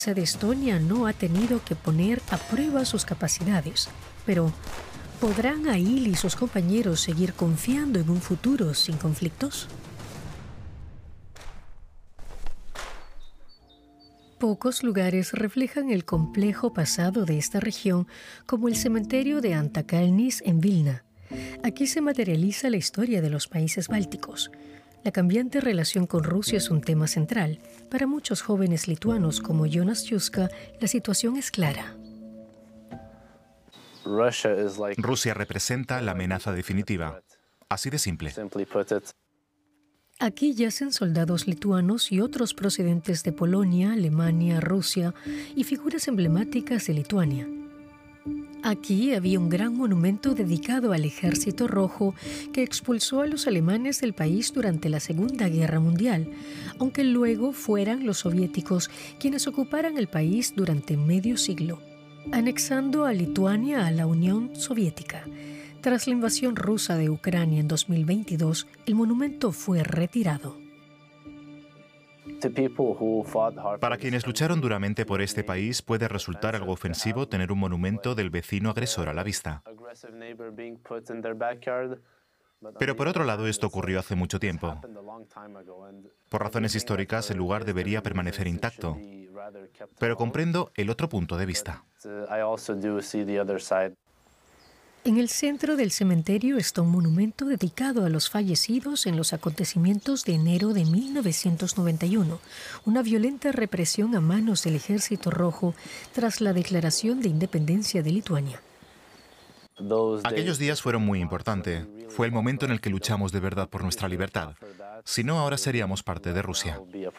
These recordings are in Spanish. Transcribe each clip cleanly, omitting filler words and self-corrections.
de Estonia no ha tenido que poner a prueba sus capacidades, pero ¿podrán Aili y sus compañeros seguir confiando en un futuro sin conflictos? Pocos lugares reflejan el complejo pasado de esta región, como el cementerio de Antakalnis en Vilna. Aquí se materializa la historia de los países bálticos. La cambiante relación con Rusia es un tema central. Para muchos jóvenes lituanos como Jonas Juska, la situación es clara. Rusia representa la amenaza definitiva. Así de simple. Aquí yacen soldados lituanos y otros procedentes de Polonia, Alemania, Rusia y figuras emblemáticas de Lituania. Aquí había un gran monumento dedicado al Ejército Rojo que expulsó a los alemanes del país durante la Segunda Guerra Mundial, aunque luego fueran los soviéticos quienes ocuparan el país durante medio siglo, anexando a Lituania a la Unión Soviética. Tras la invasión rusa de Ucrania en 2022, el monumento fue retirado. Para quienes lucharon duramente por este país, puede resultar algo ofensivo tener un monumento del vecino agresor a la vista. Pero por otro lado, esto ocurrió hace mucho tiempo. Por razones históricas, el lugar debería permanecer intacto. Pero comprendo el otro punto de vista. En el centro del cementerio está un monumento dedicado a los fallecidos en los acontecimientos de enero de 1991, una violenta represión a manos del Ejército Rojo tras la declaración de independencia de Lituania. Aquellos días fueron muy importantes. Fue el momento en el que luchamos de verdad por nuestra libertad. Si no, ahora seríamos parte de Rusia.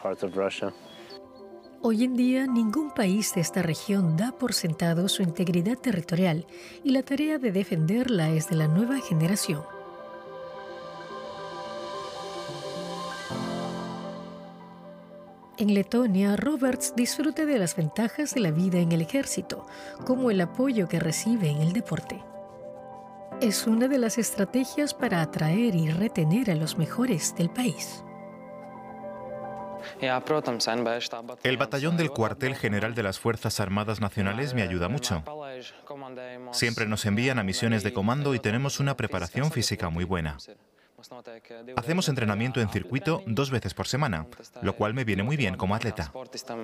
Hoy en día, ningún país de esta región da por sentado su integridad territorial y la tarea de defenderla es de la nueva generación. En Letonia, Roberts disfruta de las ventajas de la vida en el ejército, como el apoyo que recibe en el deporte. Es una de las estrategias para atraer y retener a los mejores del país. El batallón del cuartel general de las Fuerzas Armadas Nacionales me ayuda mucho. Siempre nos envían a misiones de comando y tenemos una preparación física muy buena. Hacemos entrenamiento en circuito 2 veces por semana, lo cual me viene muy bien como atleta.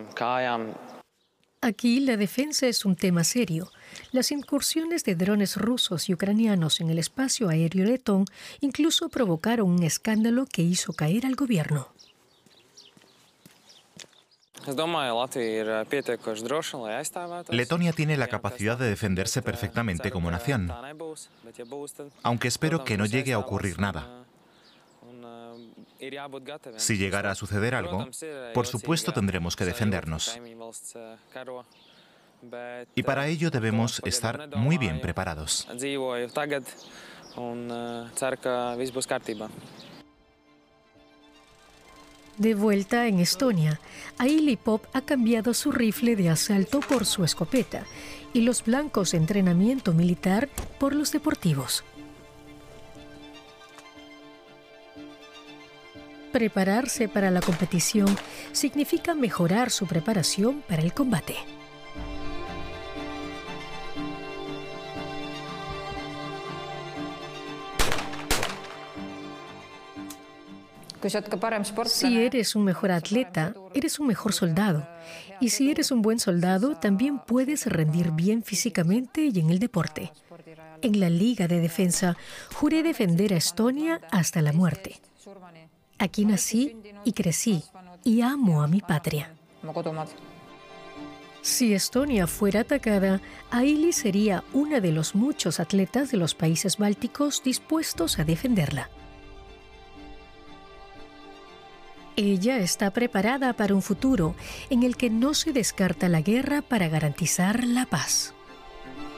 Aquí la defensa es un tema serio. Las incursiones de drones rusos y ucranianos en el espacio aéreo letón incluso provocaron un escándalo que hizo caer al gobierno. Letonia tiene la capacidad de defenderse perfectamente como nación, aunque espero que no llegue a ocurrir nada. Si llegara a suceder algo, por supuesto tendremos que defendernos. Y para ello debemos estar muy bien preparados. De vuelta en Estonia, Aili Pop ha cambiado su rifle de asalto por su escopeta y los blancos de entrenamiento militar por los deportivos. Prepararse para la competición significa mejorar su preparación para el combate. Si eres un mejor atleta, eres un mejor soldado. Y si eres un buen soldado, también puedes rendir bien físicamente y en el deporte. En la Liga de Defensa, juré defender a Estonia hasta la muerte. Aquí nací y crecí, y amo a mi patria. Si Estonia fuera atacada, Aili sería una de los muchos atletas de los países bálticos dispuestos a defenderla. Ella está preparada para un futuro en el que no se descarta la guerra para garantizar la paz.